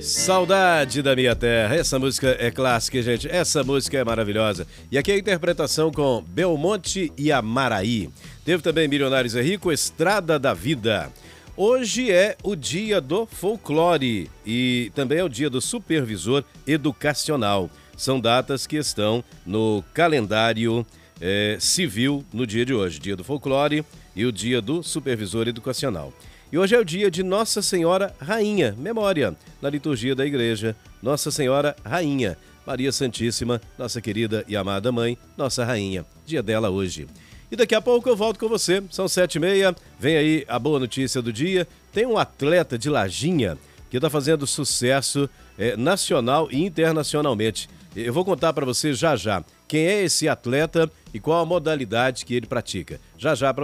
Saudade da minha terra. Essa música é clássica, gente. Essa música é maravilhosa. E aqui a interpretação com Belmonte e Amaraí. Teve também Milionários é Rico, Estrada da Vida. Hoje é o dia do folclore e também é o dia do supervisor educacional. São datas que estão no calendário civil no dia de hoje. Dia do folclore e o dia do supervisor educacional. E hoje é o dia de Nossa Senhora Rainha, memória, na liturgia da igreja. Nossa Senhora Rainha, Maria Santíssima, nossa querida e amada mãe, nossa rainha. Dia dela hoje. E daqui a pouco eu volto com você, são 7h30, vem aí a boa notícia do dia. Tem um atleta de Lajinha que está fazendo sucesso nacional e internacionalmente. Eu vou contar para você já já quem é esse atleta e qual a modalidade que ele pratica. Já já para